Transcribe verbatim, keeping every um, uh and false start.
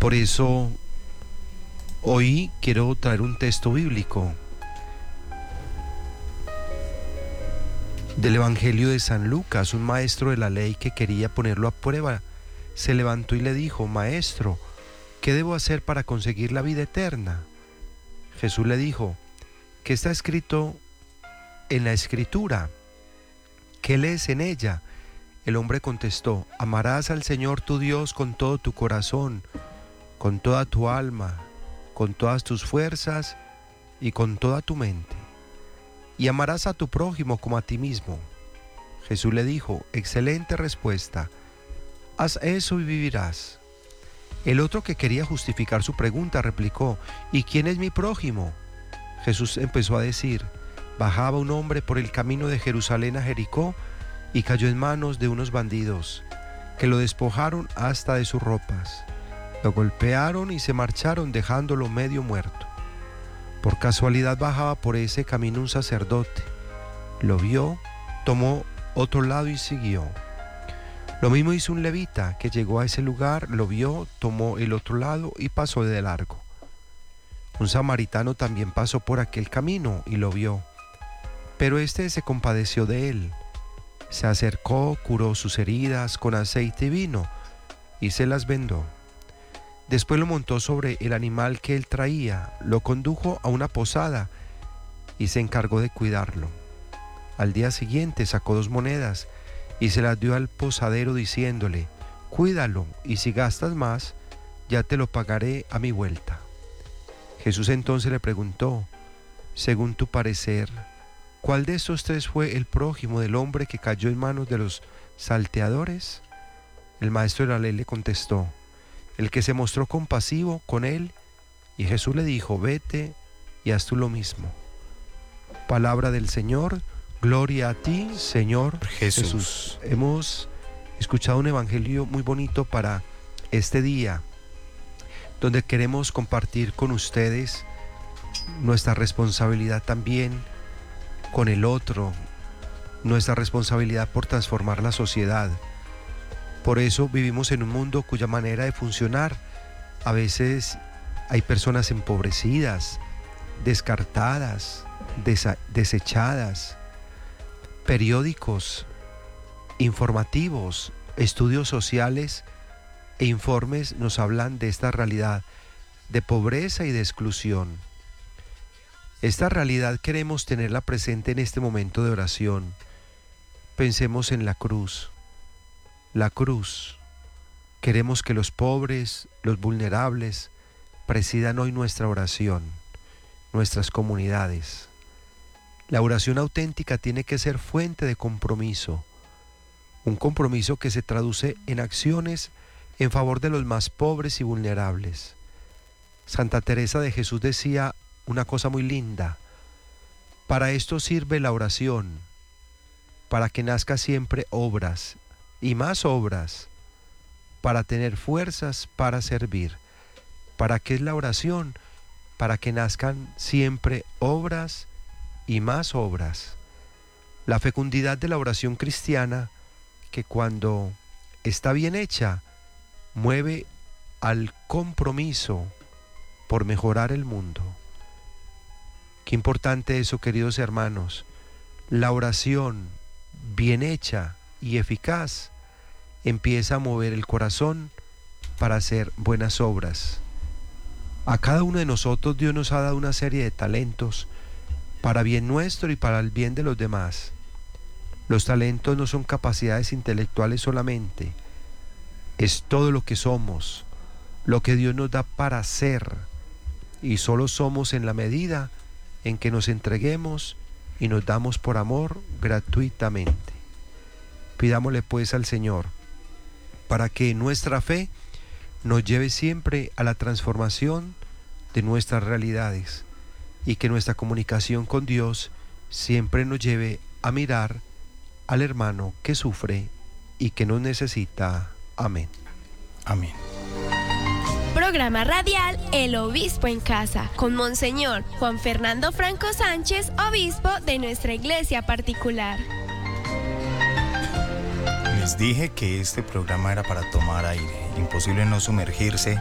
Por eso hoy quiero traer un texto bíblico del Evangelio de San Lucas. Un maestro de la ley que quería ponerlo a prueba se levantó y le dijo: Maestro, ¿qué debo hacer para conseguir la vida eterna? Jesús le dijo: ¿qué está escrito en la Escritura? ¿Qué lees en ella? El hombre contestó: amarás al Señor tu Dios con todo tu corazón, con toda tu alma, con todas tus fuerzas y con toda tu mente. Y amarás a tu prójimo como a ti mismo. Jesús le dijo: excelente respuesta, haz eso y vivirás. El otro, que quería justificar su pregunta, replicó: ¿y quién es mi prójimo? Jesús empezó a decir: bajaba un hombre por el camino de Jerusalén a Jericó y cayó en manos de unos bandidos, que lo despojaron hasta de sus ropas. Lo golpearon y se marcharon, dejándolo medio muerto. Por casualidad bajaba por ese camino un sacerdote. Lo vio, tomó otro lado y siguió. Lo mismo hizo un levita, que llegó a ese lugar, lo vio, tomó el otro lado y pasó de largo. Un samaritano también pasó por aquel camino y lo vio, pero éste se compadeció de él. Se acercó, curó sus heridas con aceite y vino y se las vendó. Después lo montó sobre el animal que él traía, lo condujo a una posada y se encargó de cuidarlo. Al día siguiente sacó dos monedas y se las dio al posadero, diciéndole: cuídalo, y si gastas más, ya te lo pagaré a mi vuelta. Jesús entonces le preguntó: según tu parecer, ¿cuál de estos tres fue el prójimo del hombre que cayó en manos de los salteadores? El maestro de la ley le contestó: el que se mostró compasivo con él. Y Jesús le dijo: vete y haz tú lo mismo. Palabra del Señor. Gloria a ti, Señor Jesús. Jesús. Hemos escuchado un evangelio muy bonito para este día, donde queremos compartir con ustedes nuestra responsabilidad también con el otro, nuestra responsabilidad por transformar la sociedad. Por eso vivimos en un mundo cuya manera de funcionar, a veces hay personas empobrecidas, descartadas, desa- desechadas. Periódicos informativos, estudios sociales e informes nos hablan de esta realidad de pobreza y de exclusión. Esta realidad queremos tenerla presente en este momento de oración. Pensemos en la cruz. La cruz. Queremos que los pobres, los vulnerables, presidan hoy nuestra oración, nuestras comunidades. La oración auténtica tiene que ser fuente de compromiso, un compromiso que se traduce en acciones en favor de los más pobres y vulnerables. Santa Teresa de Jesús decía una cosa muy linda: para esto sirve la oración, para que nazca siempre obras y más obras, para tener fuerzas para servir. ¿Para qué es la oración? Para que nazcan siempre obras y más obras. La fecundidad de la oración cristiana, que cuando está bien hecha, mueve al compromiso por mejorar el mundo. Qué importante eso, queridos hermanos. La oración bien hecha y eficaz empieza a mover el corazón para hacer buenas obras. A cada uno de nosotros Dios nos ha dado una serie de talentos para bien nuestro y para el bien de los demás. Los talentos no son capacidades intelectuales solamente, es todo lo que somos, lo que Dios nos da para ser, y solo somos en la medida en que nos entreguemos y nos damos por amor gratuitamente. Pidámosle pues al Señor para que nuestra fe nos lleve siempre a la transformación de nuestras realidades, y que nuestra comunicación con Dios siempre nos lleve a mirar al hermano que sufre y que nos necesita. Amén. Amén. Programa radial El Obispo en Casa, con Monseñor Juan Fernando Franco Sánchez, obispo de nuestra iglesia particular. Les dije que este programa era para tomar aire. Imposible no sumergirse